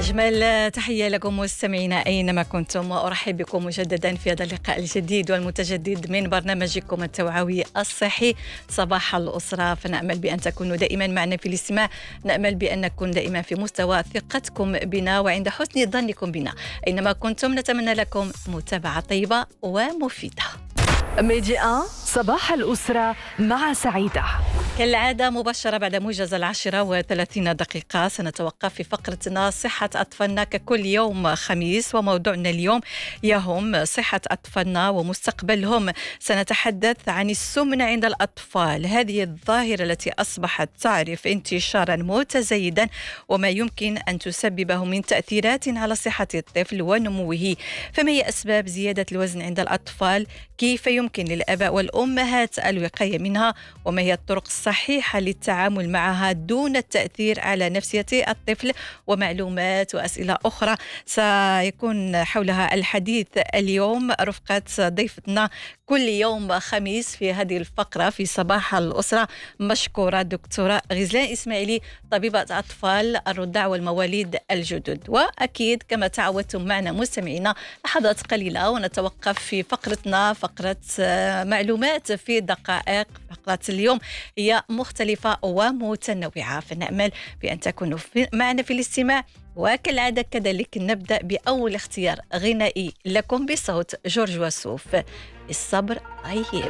أجمل تحية لكم مستمعينا أينما كنتم، وأرحب بكم مجددا في هذا اللقاء الجديد والمتجدد من برنامجكم التوعوي الصحي صباح الأسرة. فنأمل بأن تكونوا دائما معنا في الاستماع، نأمل بأن نكون دائما في مستوى ثقتكم بنا وعند حسن ظنكم بنا أينما كنتم. نتمنى لكم متابعة طيبة ومفيدة. ميديا صباح الأسرة مع سعيدة. كالعادة مباشرة بعد موجز 10:30 سنتوقف في فقرتنا صحة أطفالنا ككل يوم خميس، وموضوعنا اليوم يهم صحة أطفالنا ومستقبلهم. سنتحدث عن السمنة عند الأطفال، هذه الظاهرة التي أصبحت تعرف انتشارا متزايدا وما يمكن أن تسببه من تأثيرات على صحة الطفل ونموه. فما هي أسباب زيادة الوزن عند الأطفال؟ كيف يمكن للآباء والأمهات الوقاية منها؟ وما هي الطرق الصحيحة للتعامل معها دون التأثير على نفسية الطفل؟ ومعلومات وأسئلة أخرى سيكون حولها الحديث اليوم رفقة ضيفتنا كل يوم خميس في هذه الفقرة في صباح الأسرة، مشكورة دكتورة غزلان إسماعيلي، طبيبة أطفال الرضع والمواليد الجدد. وأكيد كما تعودتم معنا مستمعينا لحظات قليلة ونتوقف في فقرتنا، فقرة معلومات في دقائق. فقرة اليوم هي مختلفة ومتنوعة، فنأمل بأن تكونوا معنا في الاستماع. وكالعادة كذلك نبدأ بأول اختيار غنائي لكم بصوت جورج وسوف، الصبر طيب.